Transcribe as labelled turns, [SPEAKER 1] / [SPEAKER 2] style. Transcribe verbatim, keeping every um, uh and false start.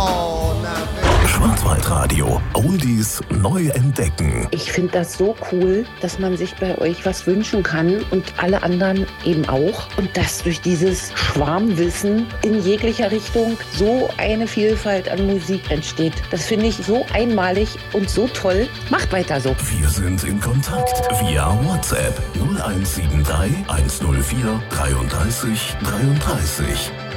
[SPEAKER 1] Oh, na,
[SPEAKER 2] Schwarzwaldradio. Oldies neu entdecken.
[SPEAKER 3] Ich finde das so cool, dass man sich bei euch was wünschen kann und alle anderen eben auch. Und dass durch dieses Schwarmwissen in jeglicher Richtung so eine Vielfalt an Musik entsteht. Das finde ich so einmalig und so toll. Macht weiter so.
[SPEAKER 2] Wir sind in Kontakt via WhatsApp null eins sieben drei eins null vier dreiunddreißig dreiunddreißig.